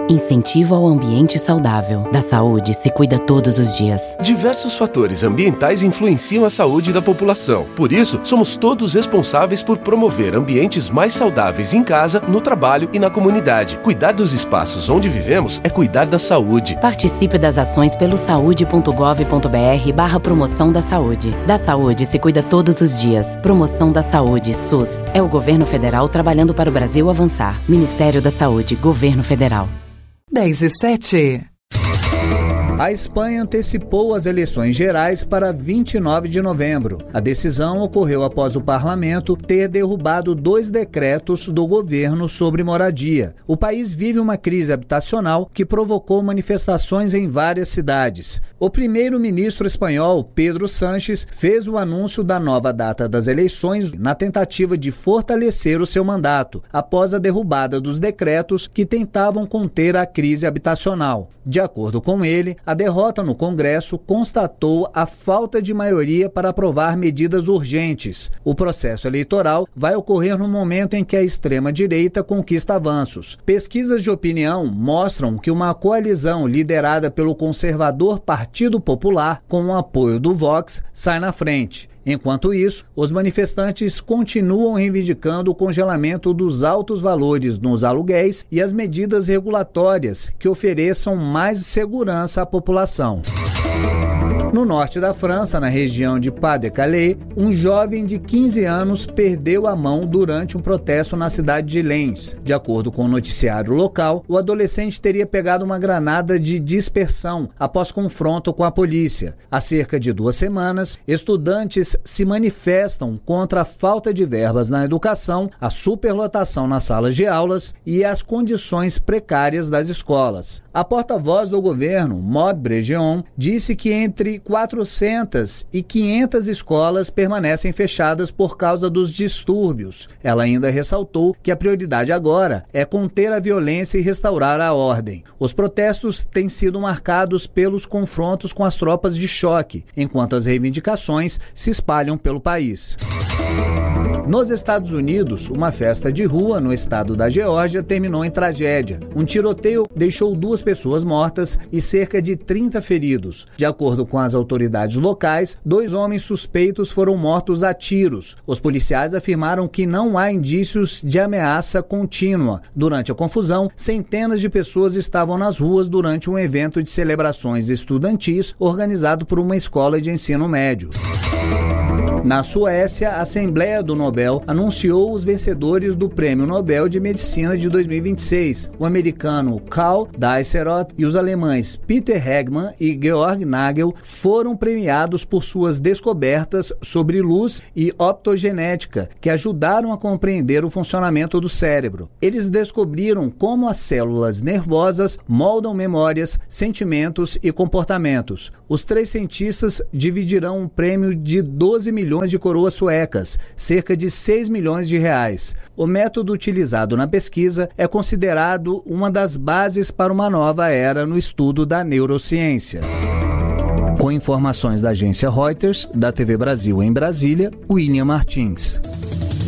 Incentivo ao ambiente saudável. Da saúde se cuida todos os dias. Diversos fatores ambientais influenciam a saúde da população. Por isso, somos todos responsáveis por promover ambientes mais saudáveis em casa, no trabalho e na comunidade. Cuidar dos espaços onde vivemos é cuidar da saúde. Participe das ações pelo saude.gov.br/promoção da saúde. Da saúde se cuida todos os dias. Promoção da Saúde, SUS. É o governo federal trabalhando para o Brasil avançar. Ministério da Saúde, Governo Federal. 10:07. A Espanha antecipou as eleições gerais para 29 de novembro. A decisão ocorreu após o parlamento ter derrubado 2 decretos do governo sobre moradia. O país vive uma crise habitacional que provocou manifestações em várias cidades. O primeiro-ministro espanhol, Pedro Sánchez, fez o anúncio da nova data das eleições na tentativa de fortalecer o seu mandato, após a derrubada dos decretos que tentavam conter a crise habitacional. De acordo com ele, a derrota no Congresso constatou a falta de maioria para aprovar medidas urgentes. O processo eleitoral vai ocorrer no momento em que a extrema-direita conquista avanços. Pesquisas de opinião mostram que uma coalizão liderada pelo conservador Partido Popular, com o apoio do Vox, sai na frente. Enquanto isso, os manifestantes continuam reivindicando o congelamento dos altos valores nos aluguéis e as medidas regulatórias que ofereçam mais segurança à população. No norte da França, na região de Pas-de-Calais, um jovem de 15 anos perdeu a mão durante um protesto na cidade de Lens. De acordo com o noticiário local, o adolescente teria pegado uma granada de dispersão após confronto com a polícia. Há cerca de 2 semanas, estudantes se manifestam contra a falta de verbas na educação, a superlotação nas salas de aulas e as condições precárias das escolas. A porta-voz do governo, Maud Bregeon, disse que entre 400 e 500 escolas permanecem fechadas por causa dos distúrbios. Ela ainda ressaltou que a prioridade agora é conter a violência e restaurar a ordem. Os protestos têm sido marcados pelos confrontos com as tropas de choque, enquanto as reivindicações se espalham pelo país. Nos Estados Unidos, uma festa de rua no estado da Geórgia terminou em tragédia. Um tiroteio deixou 2 pessoas mortas e cerca de 30 feridos. De acordo com as autoridades locais, 2 homens suspeitos foram mortos a tiros. Os policiais afirmaram que não há indícios de ameaça contínua. Durante a confusão, centenas de pessoas estavam nas ruas durante um evento de celebrações estudantis organizado por uma escola de ensino médio. Na Suécia, a Assembleia do Nobel anunciou os vencedores do Prêmio Nobel de Medicina de 2026. O americano Karl Diceroth e os alemães Peter Hegmann e Georg Nagel foram premiados por suas descobertas sobre luz e optogenética, que ajudaram a compreender o funcionamento do cérebro. Eles descobriram como as células nervosas moldam memórias, sentimentos e comportamentos. Os 3 cientistas dividirão um prêmio de 12 milhões de coroas suecas, cerca de 6 milhões de reais. O método utilizado na pesquisa é considerado uma das bases para uma nova era no estudo da neurociência. Com informações da agência Reuters, da TV Brasil em Brasília, William Martins.